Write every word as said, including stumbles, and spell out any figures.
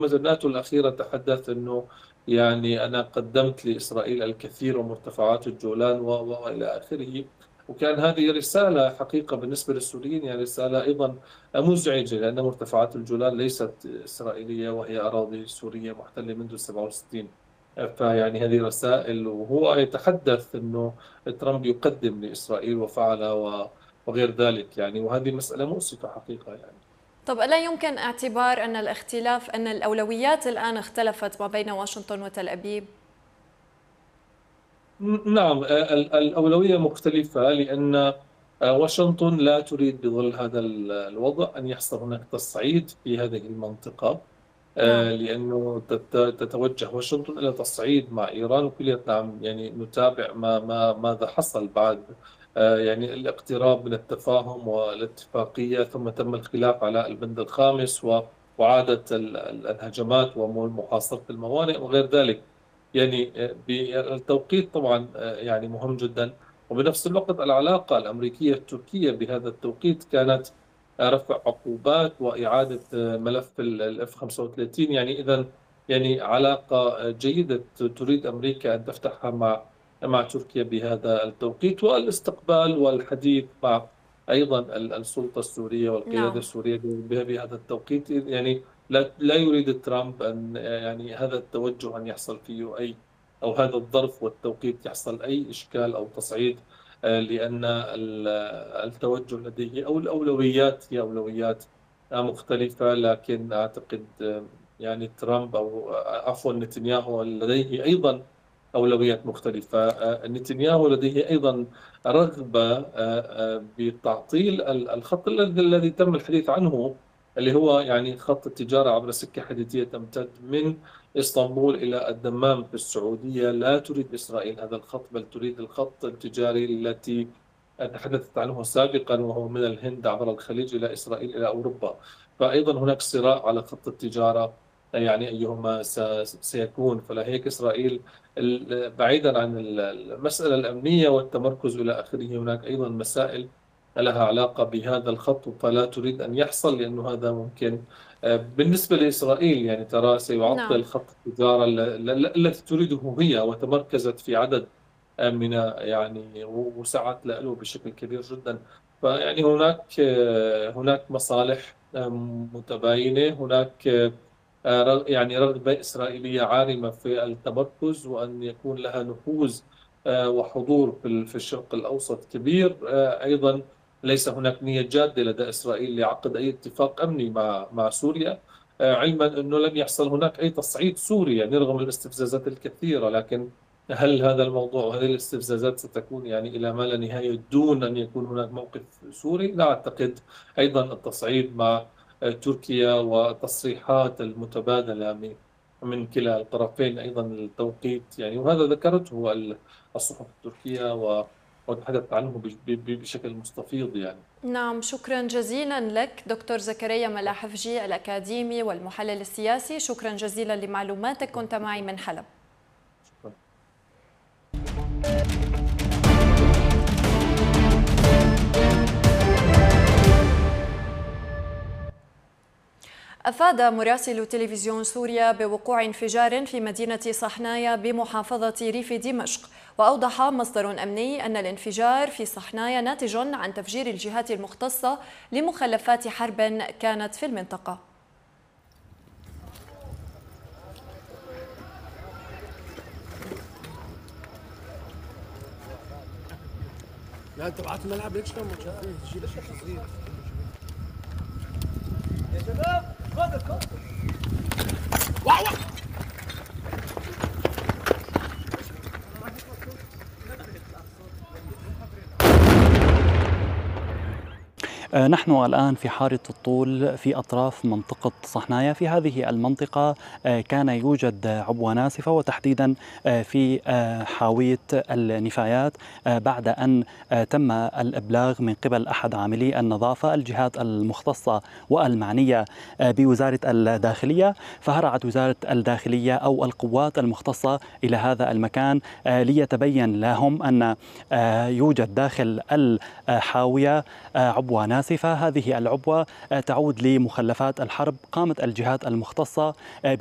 الناتو الأخيرة تحدث أنه يعني أنا قدمت لإسرائيل الكثير ومرتفعات الجولان و- و- وإلى آخره. وكان هذه رسالة حقيقة بالنسبة للسوريين، يعني رسالة أيضا مزعجة، لأن مرتفعات الجولان ليست إسرائيلية وهي أراضي سورية محتلة منذ سبعة وستين. فيعني هذه رسائل، وهو يتحدث أنه ترامب يقدم لإسرائيل وفعل و- وغير ذلك يعني، وهذه مسألة مؤسفة حقيقة يعني. طب ألا يمكن اعتبار أن الاختلاف أن الأولويات الآن اختلفت ما بين واشنطن وتل أبيب؟ نعم، ال- الأولوية مختلفة، لأن آه، واشنطن لا تريد بظل هذا ال- الوضع أن يحصل هناك تصعيد في هذه المنطقة. آه، نعم. لأنه تت- تتوجه واشنطن إلى تصعيد مع إيران، وكلنا نعم يعني نتابع ما ما ماذا حصل بعد آه، يعني الاقتراب من التفاهم والاتفاقية، ثم تم الخلاف على البند الخامس و- وعادة ال- ال- الهجمات ومحاصرة الموانئ وغير ذلك. يعني آه، بالتوقيت طبعا آه، يعني مهم جدا. وبنفس الوقت العلاقة الأمريكية التركية بهذا التوقيت كانت رفع عقوبات وإعادة ملف الاف خمسة وثلاثين، يعني إذا يعني علاقة جيدة تريد أمريكا أن تفتحها مع مع تركيا بهذا التوقيت، والاستقبال والحديث مع أيضا السلطة السورية والقيادة نعم. السورية بهذا التوقيت. يعني لا لا يريد ترامب أن يعني هذا التوجه أن يحصل فيه أي، أو هذا الظرف والتوقيت يحصل أي إشكال أو تصعيد، آه، لأن ال- التوجه لديه أو الأولويات هي أولويات آه، مختلفة. لكن أعتقد آه، يعني ترامب أو آه، عفوا نتنياهو لديه أيضا أولويات مختلفة. آه، نتنياهو لديه أيضا رغبة آه، آه، بتعطيل ال- الخط الذي الذي تم الحديث عنه، اللي هو يعني خط التجارة عبر سكة حديدية تمتد من اسطنبول إلى الدمام في السعودية. لا تريد إسرائيل هذا الخط، بل تريد الخط التجاري التي تحدثت عنه سابقا، وهو من الهند عبر الخليج إلى إسرائيل إلى أوروبا. فأيضا هناك صراع على خط التجارة، يعني أيهما س- سيكون. فلهيك إسرائيل ال- بعيدا عن ال- المسألة الأمنية والتمركز إلى آخره، هناك أيضا مسائل لها علاقة بهذا الخط، فلا تريد أن يحصل، لأنه هذا ممكن آه، بالنسبة لإسرائيل يعني ترى نعم. سيعطل خط التجارة ال- ال- التي تريده هي، وتمركزت في عدد آمنة يعني، وسعت له بشكل كبير جدا. فيعني هناك آه، هناك مصالح آه، متباينة. هناك آه، رغ- يعني رغبة إسرائيلية عارمة في التمركز، وأن يكون لها نفوذ آه، وحضور في ال- في الشرق الأوسط كبير. آه، أيضا ليس هناك نية جادة لدى إسرائيل لعقد أي اتفاق أمني مع مع سوريا، آه، علما أنه لم يحصل هناك أي تصعيد سوري يعني رغم الاستفزازات الكثيرة. لكن هل هذا الموضوع وهذه الاستفزازات ستكون يعني إلى ما لا نهاية دون أن يكون هناك موقف سوري؟ لا أعتقد. أيضا التصعيد مع تركيا والتصريحات المتبادلة من من كلا الطرفين، أيضا التوقيت يعني، وهذا ذكرته ال- الصحف التركية و- وتحدثت عنه ب- ب- بشكل مستفيض يعني. نعم، شكرا جزيلا لك دكتور زكريا ملاحفجي الأكاديمي والمحلل السياسي. شكرا جزيلا لمعلوماتك، كنت معي من حلب. شكرا. أفاد مراسل تلفزيون سوريا بوقوع انفجار في مدينة صحنايا بمحافظة ريف دمشق، وأوضح مصدر أمني أن الانفجار في صحنايا ناتج عن تفجير الجهات المختصة لمخلفات حرب كانت في المنطقة. لا انت بعت الملعب ليش لما شايفين تشيل شيء صغير يا شباب خذ الكوره واو. نحن الآن في حارة الطول في أطراف منطقة صحنايا. في هذه المنطقة كان يوجد عبوة ناسفة، وتحديدا في حاوية النفايات، بعد أن تم الإبلاغ من قبل أحد عاملي النظافة الجهات المختصة والمعنية بوزارة الداخلية. فهرعت وزارة الداخلية أو القوات المختصة إلى هذا المكان ليتبين لهم أن يوجد داخل الحاوية عبوة ناسفة ناسفة. هذه العبوة تعود لمخلفات الحرب. قامت الجهات المختصة